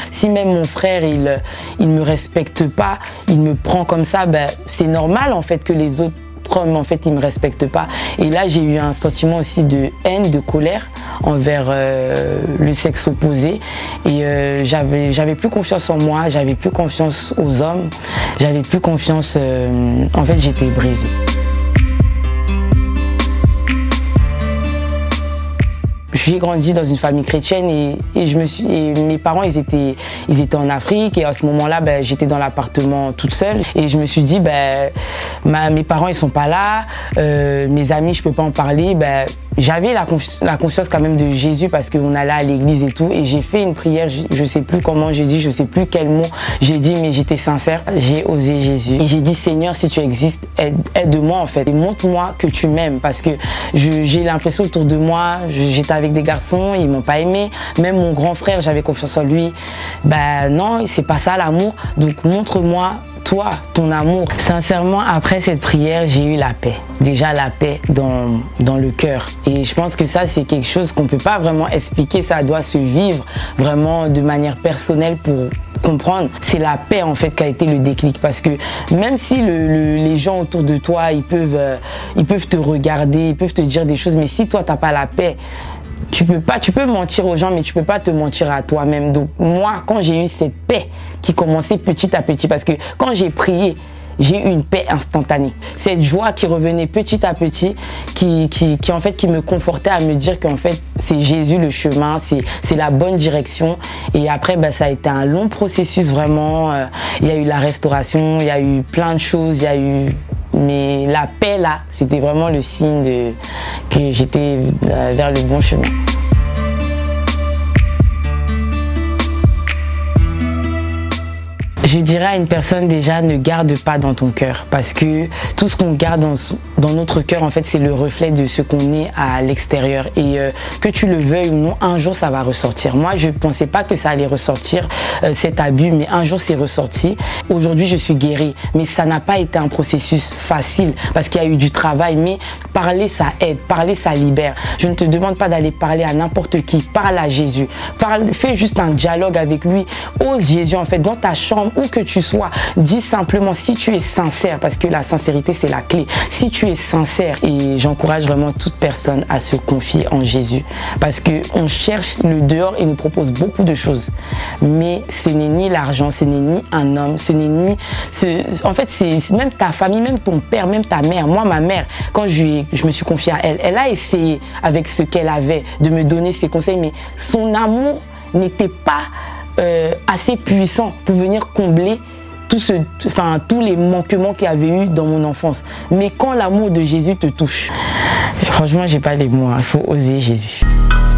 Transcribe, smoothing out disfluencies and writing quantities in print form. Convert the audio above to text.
si même mon frère, il me respecte pas, il me prend comme ça, ben, c'est normal en fait que les autres hommes, en fait, ils me respectent pas. Et là, j'ai eu un sentiment aussi de haine, de colère envers le sexe opposé. Et j'avais plus confiance en moi, j'avais plus confiance aux hommes, j'avais plus confiance. En fait, j'étais brisée. J'ai grandi dans une famille chrétienne et mes parents ils étaient en Afrique et à ce moment-là ben, j'étais dans l'appartement toute seule et je me suis dit ben, mes parents ils sont pas là, mes amis je peux pas en parler, ben, j'avais la conscience quand même de Jésus parce qu'on allait à l'église et tout et j'ai fait une prière, je sais plus comment j'ai dit, je sais plus quel mot j'ai dit mais j'étais sincère, j'ai osé Jésus et j'ai dit Seigneur si tu existes aide-moi en fait et montre-moi que tu m'aimes parce que j'ai l'impression autour de moi j'étais avec des garçons, ils m'ont pas aimé, même mon grand frère j'avais confiance en lui, ben non c'est pas ça l'amour donc montre-moi toi, ton amour. Sincèrement, après cette prière, j'ai eu la paix. Déjà la paix dans le cœur. Et je pense que ça, c'est quelque chose qu'on ne peut pas vraiment expliquer. Ça doit se vivre vraiment de manière personnelle pour comprendre. C'est la paix en fait qui a été le déclic. Parce que même si les gens autour de toi, ils peuvent te regarder, ils peuvent te dire des choses, mais si toi, tu n'as pas la paix, tu peux mentir aux gens, mais tu peux pas te mentir à toi-même. Donc moi, quand j'ai eu cette paix qui commençait petit à petit, parce que quand j'ai prié, j'ai eu une paix instantanée. Cette joie qui revenait petit à petit, qui en fait qui me confortait à me dire qu'en fait c'est Jésus le chemin, c'est la bonne direction. Et après ben, ça a été un long processus vraiment. Il y a eu la restauration, il y a eu plein de choses, il y a eu mais la paix là, c'était vraiment le signe que j'étais vers le bon chemin. Je dirais à une personne déjà ne garde pas dans ton cœur parce que tout ce qu'on garde dans notre cœur en fait c'est le reflet de ce qu'on est à l'extérieur et que tu le veuilles ou non un jour ça va ressortir. Moi je pensais pas que ça allait ressortir cet abus mais un jour c'est ressorti. Aujourd'hui je suis guérie mais ça n'a pas été un processus facile parce qu'il y a eu du travail mais parler ça aide, parler ça libère. Je ne te demande pas d'aller parler à n'importe qui, parle à Jésus, fais juste un dialogue avec lui, ose Jésus en fait dans ta chambre où que tu sois, dis simplement si tu es sincère, parce que la sincérité c'est la clé, si tu es sincère et j'encourage vraiment toute personne à se confier en Jésus parce qu'on cherche le dehors et nous propose beaucoup de choses mais ce n'est ni l'argent, ce n'est ni un homme, ce n'est ni... En fait c'est même ta famille, même ton père, même ta mère. Moi ma mère, quand je me suis confiée à elle, elle a essayé avec ce qu'elle avait de me donner ses conseils mais son amour n'était pas assez puissant pour venir combler tous les manquements qu'il y avait eu dans mon enfance. Mais quand l'amour de Jésus te touche, franchement, j'ai pas les mots, il faut oser Jésus.